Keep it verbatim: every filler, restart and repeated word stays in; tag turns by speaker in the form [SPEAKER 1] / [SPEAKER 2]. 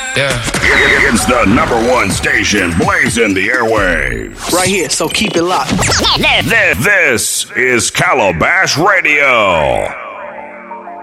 [SPEAKER 1] Yeah.
[SPEAKER 2] It's the number one station blazing the airwaves.
[SPEAKER 3] Right here, so keep it locked.
[SPEAKER 2] This is Calabash Radio.